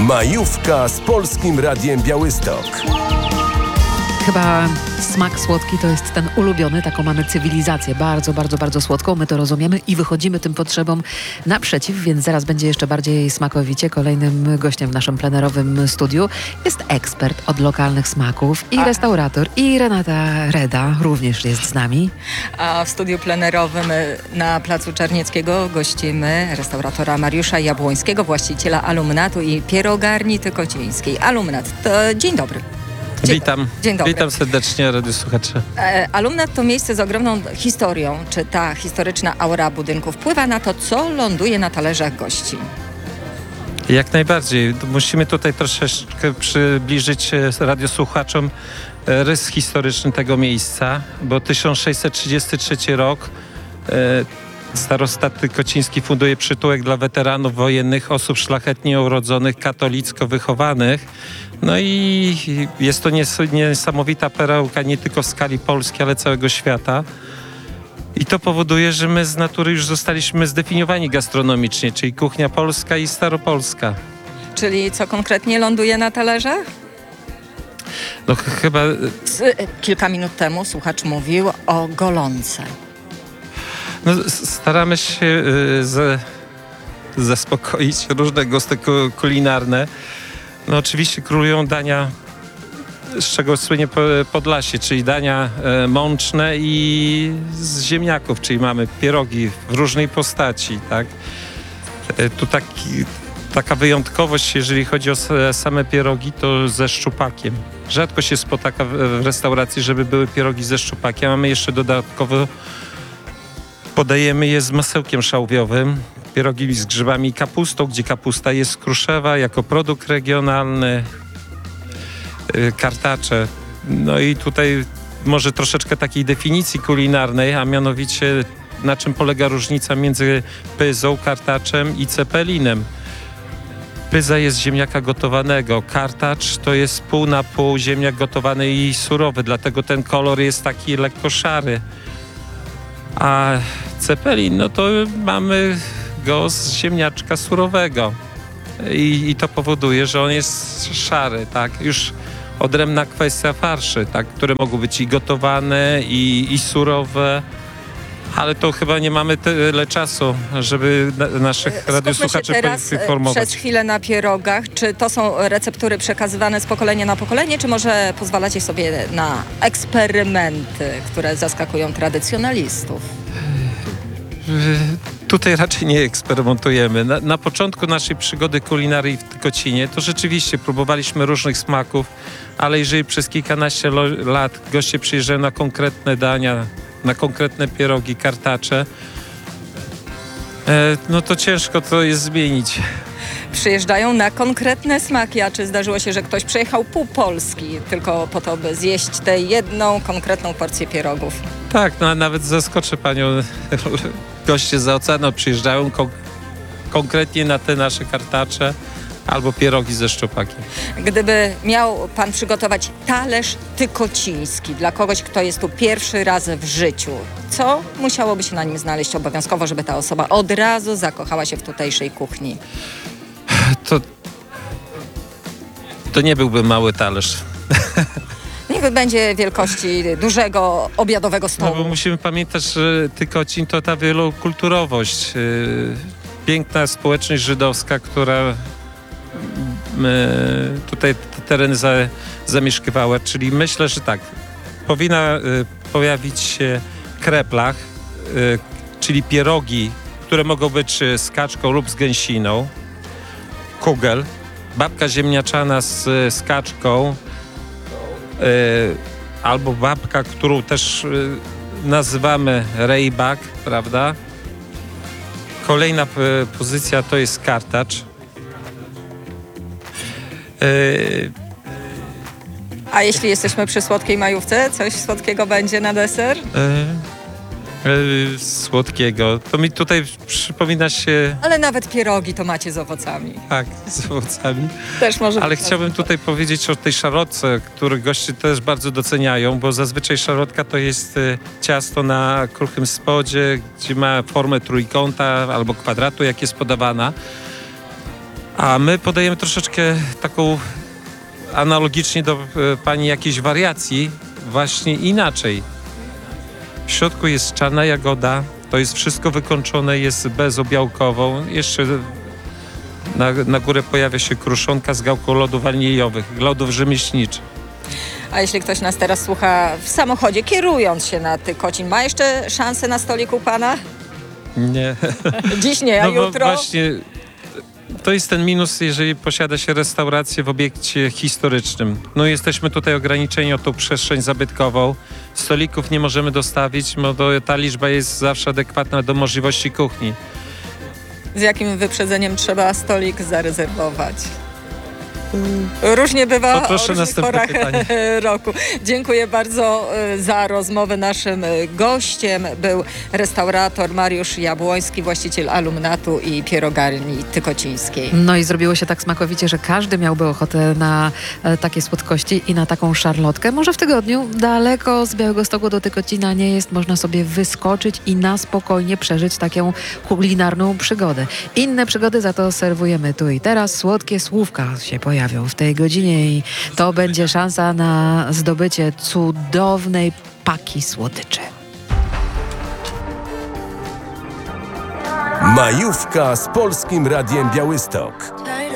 Majówka z Polskim Radiem Białystok. Chyba smak słodki to jest ten ulubiony, taką mamy cywilizację, bardzo, bardzo, bardzo słodką, my to rozumiemy i wychodzimy tym potrzebom naprzeciw, więc zaraz będzie jeszcze bardziej smakowicie. Kolejnym gościem w naszym plenerowym studiu jest ekspert od lokalnych smaków i restaurator, i Renata Reda również jest z nami. A w studiu plenerowym na Placu Czarnieckiego gościmy restauratora Mariusza Jabłońskiego, właściciela Alumnatu i pierogarni tykocińskiej. Alumnat, to dzień dobry. Witam. Dzień dobry. Witam serdecznie, radiosłuchacze. Alumnat to miejsce z ogromną historią. Czy ta historyczna aura budynku wpływa na to, co ląduje na talerzach gości? Jak najbardziej. Musimy tutaj troszeczkę przybliżyć radiosłuchaczom rys historyczny tego miejsca, bo 1633 rok starosta Tykociński funduje przytułek dla weteranów wojennych, osób szlachetnie urodzonych, katolicko wychowanych. No i jest to niesamowita perełka nie tylko w skali Polski, ale całego świata. I to powoduje, że my z natury już zostaliśmy zdefiniowani gastronomicznie, czyli kuchnia polska i staropolska. Czyli co konkretnie ląduje na talerzach? No chyba... Kilka minut temu słuchacz mówił o golonce. No, staramy się zaspokoić różne gusty kulinarne. No oczywiście królują dania, z czego słynie Podlasie, czyli dania mączne i z ziemniaków, czyli mamy pierogi w różnej postaci, tak? Tu taka wyjątkowość, jeżeli chodzi o same pierogi, to ze szczupakiem. Rzadko się spotyka w restauracji, żeby były pierogi ze szczupakiem, a my jeszcze dodatkowo podajemy je z masełkiem szałwiowym. Pierogi z grzybami i kapustą, gdzie kapusta jest kruszewa jako produkt regionalny, kartacze. No i tutaj może troszeczkę takiej definicji kulinarnej, a mianowicie na czym polega różnica między pyzą, kartaczem i cepelinem. Pyza jest z ziemniaka gotowanego, kartacz to jest pół na pół ziemniak gotowany i surowy, dlatego ten kolor jest taki lekko szary. A cepelin, no to mamy go z ziemniaczka surowego i to powoduje, że on jest szary, tak? Już odrębna kwestia farszy, tak? Które mogą być i gotowane, i surowe, ale to chyba nie mamy tyle czasu, żeby naszych radiosłuchaczy poinformować. Przez chwilę na pierogach. Czy to są receptury przekazywane z pokolenia na pokolenie, czy może pozwalacie sobie na eksperymenty, które zaskakują tradycjonalistów? Tutaj raczej nie eksperymentujemy. Na początku naszej przygody kulinarii w Tykocinie to rzeczywiście próbowaliśmy różnych smaków, ale jeżeli przez kilkanaście lat goście przyjeżdżają na konkretne dania, na konkretne pierogi, kartacze, no to ciężko to jest zmienić. Przyjeżdżają na konkretne smaki, a czy zdarzyło się, że ktoś przejechał pół Polski tylko po to, by zjeść tę jedną konkretną porcję pierogów? Tak, no, nawet zaskoczę panią. Goście za oceanu przyjeżdżają konkretnie na te nasze kartacze albo pierogi ze szczupakiem. Gdyby miał pan przygotować talerz tykociński dla kogoś, kto jest tu pierwszy raz w życiu, co musiałoby się na nim znaleźć obowiązkowo, żeby ta osoba od razu zakochała się w tutejszej kuchni? To nie byłby mały talerz. Niech będzie wielkości dużego obiadowego stołu. No bo musimy pamiętać, że Tykocin to ta wielokulturowość. Piękna społeczność żydowska, która tutaj te tereny zamieszkiwała. Czyli myślę, że tak, powinna pojawić się kreplach, czyli pierogi, które mogą być z kaczką lub z gęsiną, kugel, babka ziemniaczana z kaczką, albo babka, którą też nazywamy rejbak, prawda? Kolejna pozycja to jest kartacz. A jeśli jesteśmy przy słodkiej majówce, coś słodkiego będzie na deser? Słodkiego. To mi tutaj przypomina się... Ale nawet pierogi to macie z owocami. Tak, z owocami. Też może. Ale chciałbym tutaj powiedzieć o tej szarlotce, których goście też bardzo doceniają, bo zazwyczaj szarlotka to jest ciasto na kruchym spodzie, gdzie ma formę trójkąta albo kwadratu, jak jest podawana. A my podajemy troszeczkę taką analogicznie do pani jakiejś wariacji, właśnie inaczej. W środku jest czarna jagoda, to jest wszystko wykończone, jest bezobiałkową. Jeszcze na górę pojawia się kruszonka z gałką lodów waniliowych, lodów rzemieślniczych. A jeśli ktoś nas teraz słucha w samochodzie, kierując się na Tykocin, ma jeszcze szansę na stolik u pana? Nie. Dziś nie, a No bo jutro? właśnie to jest ten minus, jeżeli posiada się restaurację w obiekcie historycznym. No jesteśmy tutaj ograniczeni o tą przestrzeń zabytkową. Stolików nie możemy dostawić, bo ta liczba jest zawsze adekwatna do możliwości kuchni. Z jakim wyprzedzeniem trzeba stolik zarezerwować? Różnie bywa o Poproszę różnych następne porach pytanie. roku. Dziękuję bardzo za rozmowę. Naszym gościem był restaurator Mariusz Jabłoński, właściciel Alumnatu i Pierogarni Tykocińskiej. No i zrobiło się tak smakowicie, że każdy miałby ochotę na takie słodkości i na taką szarlotkę. Może w tygodniu daleko z Białegostoku do Tykocina nie jest, można sobie wyskoczyć i na spokojnie przeżyć taką kulinarną przygodę. Inne przygody za to serwujemy tu i teraz. Słodkie słówka się pojawią w tej godzinie i to będzie szansa na zdobycie cudownej paki słodyczy. Majówka z Polskim Radiem Białystok.